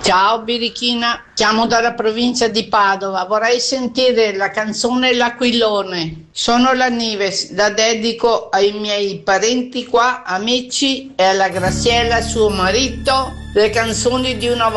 Ciao Birichina, chiamo dalla provincia di Padova. Vorrei sentire la canzone L'Aquilone. Sono la Nives, la dedico ai miei parenti qua, amici e alla Graziella, suo marito, le canzoni di una